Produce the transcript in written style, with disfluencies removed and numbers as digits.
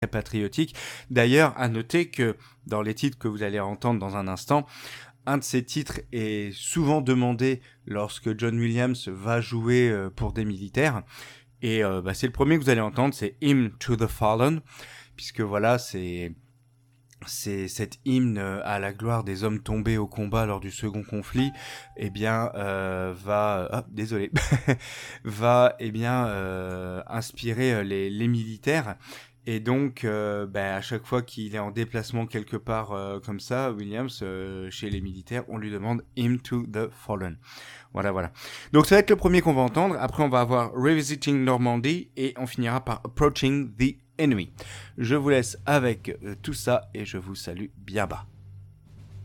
patriotique. D'ailleurs, à noter que dans les titres que vous allez entendre dans un instant, un de ces titres est souvent demandé lorsque John Williams va jouer pour des militaires. Et c'est le premier que vous allez entendre, c'est Hymn to the Fallen, puisque voilà, c'est cet hymne à la gloire des hommes tombés au combat lors du second conflit, va inspirer les militaires. Et donc, à chaque fois qu'il est en déplacement quelque part comme ça, Williams, chez les militaires, on lui demande Hymn to the Fallen. Voilà. Donc ça va être le premier qu'on va entendre. Après, on va avoir Revisiting Normandy et on finira par Approaching the Enemy. Je vous laisse avec tout ça et je vous salue bien bas.